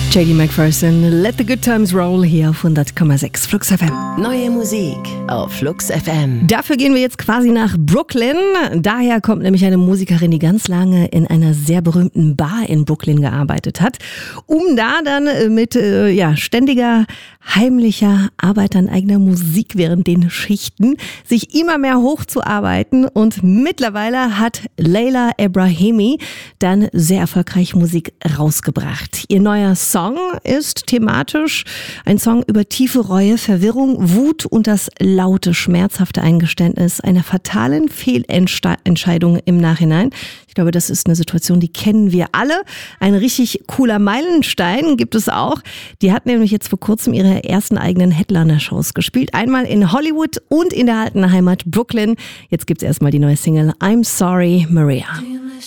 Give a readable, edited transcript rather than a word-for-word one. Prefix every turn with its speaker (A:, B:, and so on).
A: JD McPherson, Let the Good Times Roll hier auf 100,6 Flux FM.
B: Neue Musik auf Flux FM.
A: Dafür gehen wir jetzt quasi nach Brooklyn. Daher kommt nämlich eine Musikerin, die ganz lange in einer sehr berühmten Bar in Brooklyn gearbeitet hat, um da dann mit ständiger, heimlicher Arbeit an eigener Musik während den Schichten sich immer mehr hochzuarbeiten. Und mittlerweile hat Leila Ebrahimi dann sehr erfolgreich Musik rausgebracht. Ihr neuer Song ist thematisch ein Song über tiefe Reue, Verwirrung, Wut und das laute, schmerzhafte Eingeständnis einer fatalen Fehlentscheidung im Nachhinein. Ich glaube, das ist eine Situation, die kennen wir alle. Ein richtig cooler Meilenstein gibt es auch. Die hat nämlich jetzt vor kurzem ihre ersten eigenen Headliner-Shows gespielt. Einmal in Hollywood und in der alten Heimat Brooklyn. Jetzt gibt es erstmal die neue Single I'm Sorry, Maria.